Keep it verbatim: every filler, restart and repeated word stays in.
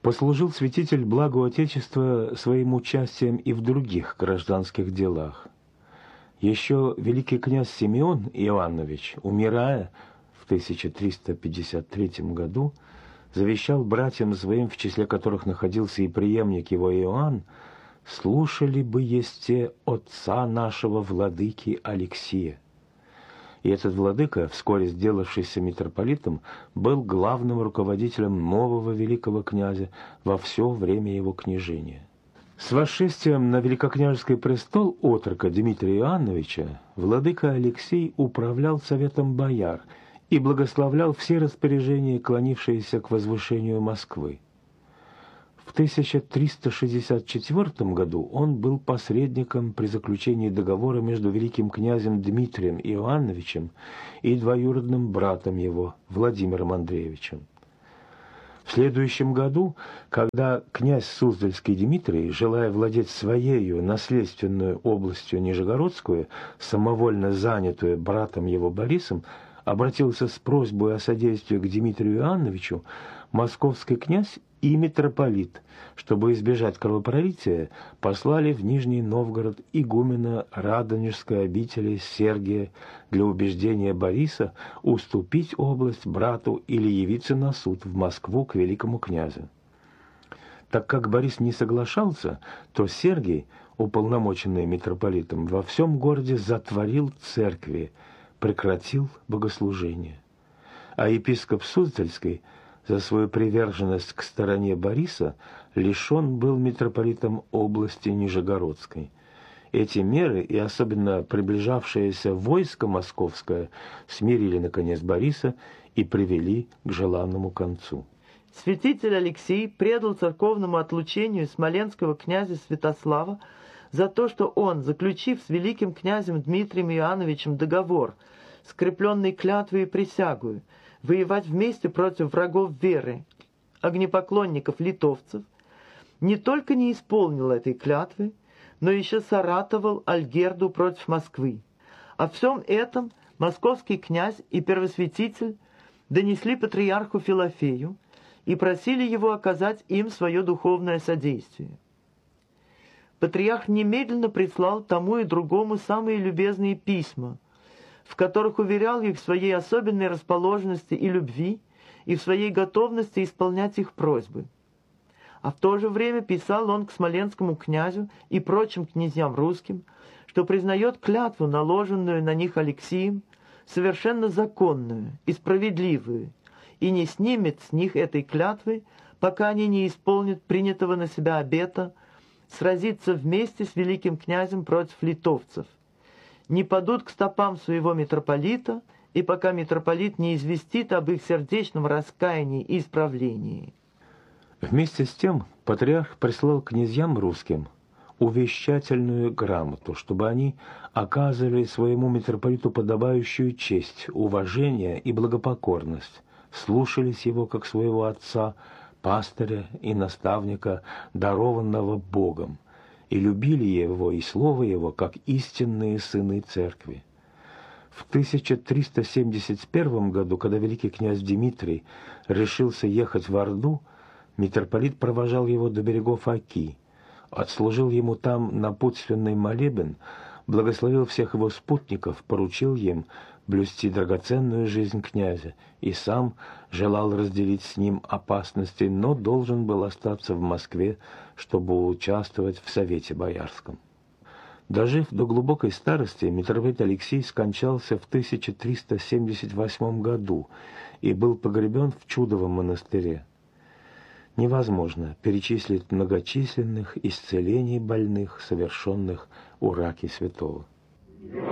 Послужил святитель благу Отечества своим участием и в других гражданских делах. Еще великий князь Симеон Иоаннович, умирая в тысяча триста пятьдесят третьем году, завещал братьям своим, в числе которых находился и преемник его Иоанн: «Слушали бы есте отца нашего владыки Алексия». И этот владыка, вскоре сделавшийся митрополитом, был главным руководителем нового великого князя во все время его княжения. С восшествием на великокняжеский престол отрока Дмитрия Иоанновича владыка Алексей управлял советом бояр и благословлял все распоряжения, клонившиеся к возвышению Москвы. В тысяча триста шестьдесят четвёртом году он был посредником при заключении договора между великим князем Дмитрием Иоанновичем и двоюродным братом его, Владимиром Андреевичем. В следующем году, когда князь Суздальский Дмитрий, желая владеть своею наследственную областью Нижегородскую, самовольно занятую братом его Борисом, обратился с просьбой о содействии к Дмитрию Иоанновичу, московский князь и митрополит, чтобы избежать кровопролития, послали в Нижний Новгород игумена Радонежской обители Сергия для убеждения Бориса уступить область брату или явиться на суд в Москву к великому князю. Так как Борис не соглашался, то Сергий, уполномоченный митрополитом, во всем городе затворил церкви, прекратил богослужение. А епископ Суздальский за свою приверженность к стороне Бориса лишен был митрополитом области Нижегородской. Эти меры, и особенно приближавшееся войско московское, смирили, наконец, Бориса и привели к желанному концу. Святитель Алексий предал церковному отлучению смоленского князя Святослава за то, что он, заключив с великим князем Дмитрием Иоанновичем договор, скрепленный клятвой и присягою, воевать вместе против врагов веры, огнепоклонников литовцев, не только не исполнил этой клятвы, но еще соратовал Альгерду против Москвы. О всем этом московский князь и первосвятитель донесли патриарху Филофею и просили его оказать им свое духовное содействие. Патриарх немедленно прислал тому и другому самые любезные письма, в которых уверял их в своей особенной расположенности и любви и в своей готовности исполнять их просьбы. А в то же время писал он к смоленскому князю и прочим князьям русским, что признает клятву, наложенную на них Алексием, совершенно законную и справедливую, и не снимет с них этой клятвы, пока они не исполнят принятого на себя обета сразиться вместе с великим князем против литовцев, не падут к стопам своего митрополита, и пока митрополит не известит об их сердечном раскаянии и исправлении. Вместе с тем патриарх прислал князьям русским увещательную грамоту, чтобы они оказывали своему митрополиту подобающую честь, уважение и благопокорность, слушались его как своего отца, пастыря и наставника, дарованного Богом, и любили его и слово его, как истинные сыны церкви. В тысяча триста семьдесят первом году, когда великий князь Дмитрий решился ехать в Орду, митрополит провожал его до берегов Оки, отслужил ему там напутственный молебен, благословил всех его спутников, поручил им блюсти драгоценную жизнь князя и сам желал разделить с ним опасности, но должен был остаться в Москве, чтобы участвовать в совете боярском. Дожив до глубокой старости, митрополит Алексий скончался в тысяча триста семьдесят восьмом году и был погребен в Чудовом монастыре. Невозможно перечислить многочисленных исцелений больных, совершенных у раки святого.